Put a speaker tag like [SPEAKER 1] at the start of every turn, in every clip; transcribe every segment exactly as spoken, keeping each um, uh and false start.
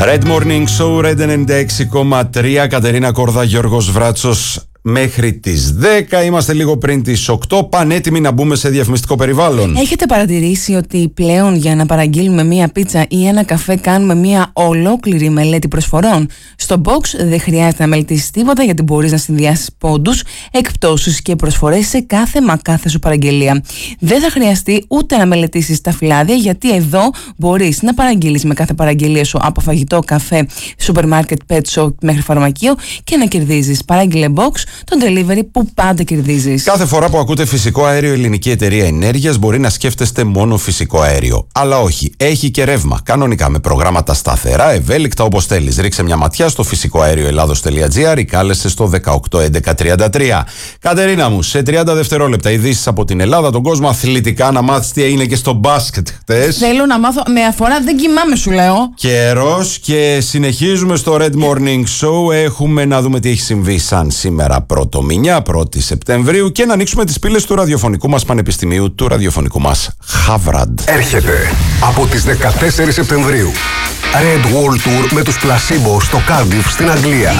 [SPEAKER 1] Red Morning Show, Red ενενήντα έξι κόμμα τρία, Κατερίνα Κορδά, Γιώργος Βράτσος. Μέχρι τις δέκα, είμαστε λίγο πριν τις οκτώ, πανέτοιμοι να μπούμε σε διαφημιστικό περιβάλλον.
[SPEAKER 2] Έχετε παρατηρήσει ότι πλέον για να παραγγείλουμε μία πίτσα ή ένα καφέ κάνουμε μία ολόκληρη μελέτη προσφορών? Στο Box δεν χρειάζεται να μελετήσεις τίποτα, γιατί μπορείς να συνδυάσεις πόντους, εκπτώσεις και προσφορές σε κάθε μα κάθε σου παραγγελία. Δεν θα χρειαστεί ούτε να μελετήσεις τα φυλάδια, γιατί εδώ μπορείς να παραγγείλεις με κάθε παραγγελία σου από φαγητό, καφέ, σούπερ μάρκετ, pet shop μέχρι φαρμακείο και να κερδίζεις. Παράγγειλε Box, τον delivery που πάντα κερδίζεις.
[SPEAKER 1] Κάθε φορά που ακούτε φυσικό αέριο Ελληνική Εταιρεία Ενέργειας, μπορεί να σκέφτεστε μόνο φυσικό αέριο. Αλλά όχι, έχει και ρεύμα. Κανονικά με προγράμματα σταθερά, ευέλικτα, όπως θέλεις. Ρίξε μια ματιά στο φυσικό αέριο ελλάδος τελεία τζι άρ ή κάλεσε στο δεκαοκτώ έντεκα τριάντα τρία. Κατερίνα μου, σε τριάντα δευτερόλεπτα ειδήσεις από την Ελλάδα, τον κόσμο, αθλητικά, να μάθεις τι έγινε και στο μπάσκετ χτες.
[SPEAKER 2] Θέλω να μάθω, με αφορά, δεν κοιμάμαι σου λέω.
[SPEAKER 1] Καιρός, και συνεχίζουμε στο Red Morning Show. Έχουμε να δούμε τι έχει συμβεί σαν σήμερα πρωτομηνιά, πρώτη Σεπτεμβρίου, και να ανοίξουμε τις πύλες του ραδιοφωνικού μας πανεπιστημίου, του ραδιοφωνικού μας Χάβραντ.
[SPEAKER 3] Έρχεται από τις δεκατέσσερις Σεπτεμβρίου Red Wall Tour με τους Placebo στο Cardiff στην Αγγλία.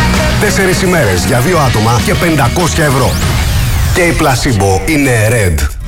[SPEAKER 3] Τέσσερις ημέρες για δύο άτομα και πεντακόσια ευρώ. Και οι Placebo είναι Red.